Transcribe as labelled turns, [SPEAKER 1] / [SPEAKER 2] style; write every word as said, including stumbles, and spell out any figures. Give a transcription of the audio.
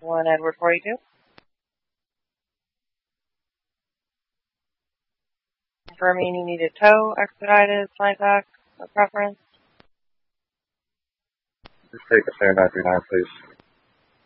[SPEAKER 1] one Edward forty-two. Confirming you need a tow, expedited, flight back, a preference.
[SPEAKER 2] Just take a stand nine three nine, please.